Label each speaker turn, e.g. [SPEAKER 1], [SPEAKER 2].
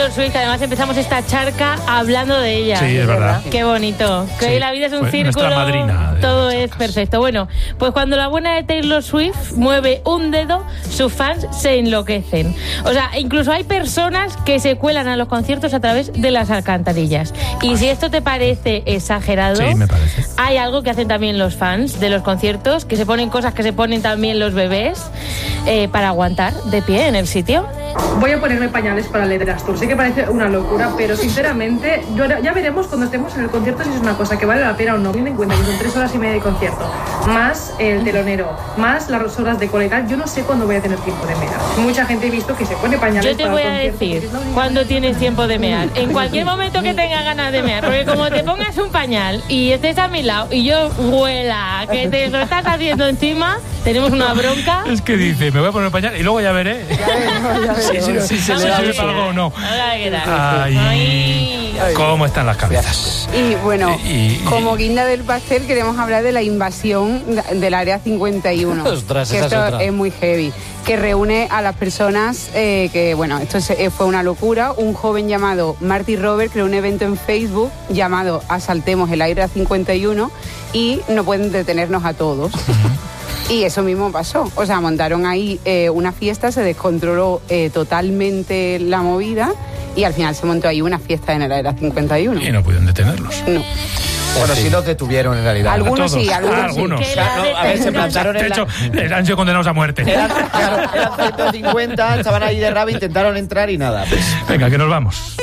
[SPEAKER 1] Taylor Swift, que además empezamos esta charca hablando de ella.
[SPEAKER 2] Sí, es verdad.
[SPEAKER 1] Qué bonito. Que
[SPEAKER 2] Sí,
[SPEAKER 1] hoy la vida es un
[SPEAKER 2] fue
[SPEAKER 1] círculo.
[SPEAKER 2] nuestra madrina de
[SPEAKER 1] Todo
[SPEAKER 2] las
[SPEAKER 1] es
[SPEAKER 2] charcas.
[SPEAKER 1] perfecto. Bueno, pues cuando la buena de Taylor Swift mueve un dedo, sus fans se enloquecen. O sea, incluso hay personas que se cuelan a los conciertos a través de las alcantarillas. Y si esto te parece exagerado,
[SPEAKER 2] Sí, me parece.
[SPEAKER 1] hay algo que hacen también los fans de los conciertos, que se ponen cosas que se ponen también los bebés para aguantar de pie en el sitio.
[SPEAKER 3] Voy a ponerme pañales para el Eras Tour. Sé que parece una locura, pero sinceramente ya veremos cuando estemos en el concierto si es una cosa que vale la pena o no. Ten en cuenta que son 3 horas y media de concierto, más el telonero, más las horas de cola y tal. Yo no sé cuándo voy a tener tiempo de mear. Mucha gente he visto que se pone pañales.
[SPEAKER 1] Yo te
[SPEAKER 3] para
[SPEAKER 1] voy
[SPEAKER 3] el
[SPEAKER 1] a
[SPEAKER 3] concierto,
[SPEAKER 1] decir
[SPEAKER 3] porque es la única
[SPEAKER 1] cuándo
[SPEAKER 3] manera.
[SPEAKER 1] tienes tiempo de mear. En cualquier momento que tengas ganas de mear. Porque como te pongas un pañal y estés a mi lado y yo huela que te lo estás haciendo encima, tenemos una bronca.
[SPEAKER 2] Es que dice, me voy a poner pañal y luego ya veré. Si se
[SPEAKER 1] Vamos
[SPEAKER 2] le
[SPEAKER 1] a
[SPEAKER 2] da
[SPEAKER 1] ver.
[SPEAKER 2] algo o no.
[SPEAKER 1] Ahora, ¿qué tal?
[SPEAKER 2] Ay, cómo están las cabezas.
[SPEAKER 4] Y bueno,
[SPEAKER 2] Y-
[SPEAKER 4] como guinda del pastel queremos hablar de la invasión del Área 51.
[SPEAKER 5] Ostras,
[SPEAKER 4] que
[SPEAKER 5] esa es
[SPEAKER 4] esto
[SPEAKER 5] otra.
[SPEAKER 4] es muy heavy. Que reúne a las personas que, bueno, fue una locura. Un joven llamado Marty Robert creó un evento en Facebook llamado Asaltemos el Área 51 y no pueden detenernos a todos. Y eso mismo pasó. O sea, montaron ahí una fiesta, se descontroló totalmente la movida y al final se montó ahí una fiesta en el Área 51.
[SPEAKER 2] Y no pudieron detenerlos.
[SPEAKER 4] No.
[SPEAKER 5] Bueno, sí los detuvieron en realidad.
[SPEAKER 4] Algunos sí, algunos sí.
[SPEAKER 2] Algunos.
[SPEAKER 1] Que la
[SPEAKER 5] No, a ver, se plantaron
[SPEAKER 2] De
[SPEAKER 5] en
[SPEAKER 2] hecho,
[SPEAKER 5] la...
[SPEAKER 2] han sido condenados a muerte.
[SPEAKER 5] Eran 150, estaban ahí de rabo, intentaron entrar y nada. Pues.
[SPEAKER 2] Venga, que nos vamos.